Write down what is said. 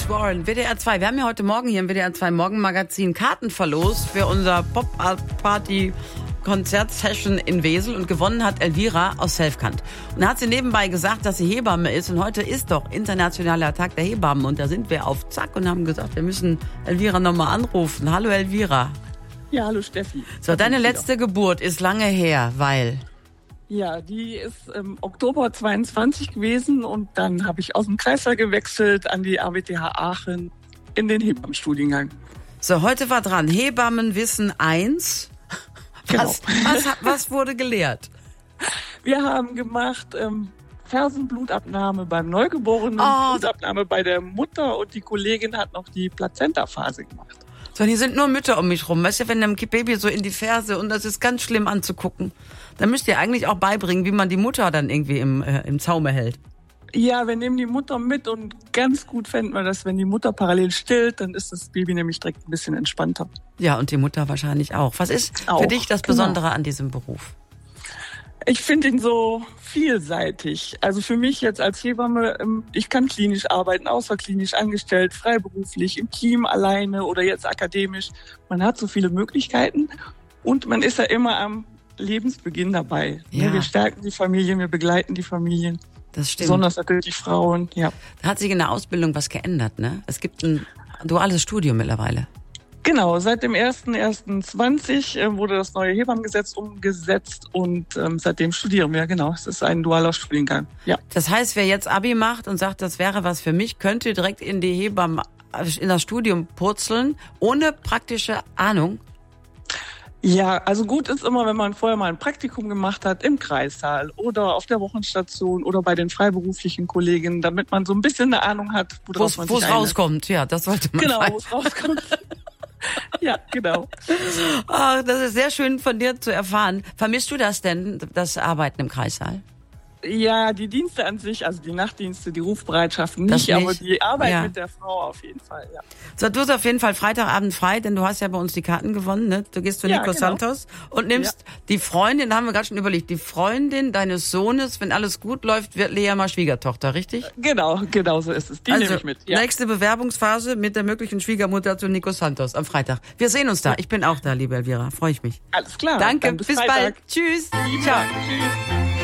Bruce Warren, WDR 2. Wir haben ja heute Morgen hier im WDR 2 Morgenmagazin Karten verlost für unser Pop-Art-Party-Konzertsession in Wesel und gewonnen hat Elvira aus Selfkant. Und da hat sie nebenbei gesagt, dass sie Hebamme ist und heute ist doch internationaler Tag der Hebammen und da sind wir auf Zack und haben gesagt, wir müssen Elvira nochmal anrufen. Hallo Elvira. Ja, hallo Steffi. So, deine letzte Geburt ist lange her, weil... Ja, die ist im Oktober 22 gewesen und dann habe ich aus dem Kreißsaal gewechselt an die RWTH Aachen in den Hebammenstudiengang. So, heute war dran. Hebammenwissen 1. Genau. Was wurde gelehrt? Wir haben gemacht Fersenblutabnahme beim Neugeborenen, Blutabnahme bei der Mutter und die Kollegin hat noch die Plazentaphase gemacht. So, hier sind nur Mütter um mich rum. Weißt du, wenn einem Baby so in die Ferse und das ist ganz schlimm anzugucken. Dann müsst ihr eigentlich auch beibringen, wie man die Mutter dann irgendwie im Zaume hält. Ja, wir nehmen die Mutter mit und ganz gut fänden wir das, wenn die Mutter parallel stillt, dann ist das Baby nämlich direkt ein bisschen entspannter. Ja, und die Mutter wahrscheinlich auch. Was ist für dich das Besondere an diesem Beruf? Ich finde ihn so vielseitig. Also für mich jetzt als Hebamme, ich kann klinisch arbeiten, außerklinisch angestellt, freiberuflich, im Team alleine oder jetzt akademisch. Man hat so viele Möglichkeiten und man ist ja immer am Lebensbeginn dabei. Ja. Wir stärken die Familien, wir begleiten die Familien. Das stimmt. Besonders natürlich die Frauen, ja. Da hat sich in der Ausbildung was geändert, ne? Es gibt ein duales Studium mittlerweile. Genau, seit dem 01.01.20 wurde das neue Hebammengesetz umgesetzt und seitdem studieren wir, genau. Es ist ein dualer Studiengang, ja. Das heißt, wer jetzt Abi macht und sagt, das wäre was für mich, könnte direkt in das Studium purzeln, ohne praktische Ahnung. Ja, also gut ist immer, wenn man vorher mal ein Praktikum gemacht hat im Kreissaal oder auf der Wochenstation oder bei den freiberuflichen Kolleginnen, damit man so ein bisschen eine Ahnung hat, wo es rauskommt. Ja, das sollte man Genau, wo es rauskommt. Ja, genau. Oh, das ist sehr schön von dir zu erfahren. Vermisst du das denn, das Arbeiten im Kreissaal? Ja, die Dienste an sich, also die Nachtdienste, die Rufbereitschaften nicht, aber die Arbeit mit der Frau auf jeden Fall, ja. So, du hast auf jeden Fall Freitagabend frei, denn du hast ja bei uns die Karten gewonnen, ne? Du gehst zu Nico Santos und nimmst die Freundin, da haben wir gerade schon überlegt, die Freundin deines Sohnes, wenn alles gut läuft, wird Lea mal Schwiegertochter, richtig? Genau so ist es. Die nehme ich mit. Ja. Nächste Bewerbungsphase mit der möglichen Schwiegermutter zu Nico Santos am Freitag. Wir sehen uns da. Ich bin auch da, liebe Elvira. Freue ich mich. Alles klar. Danke, bis bald. Tschüss. Ciao. Tschüss.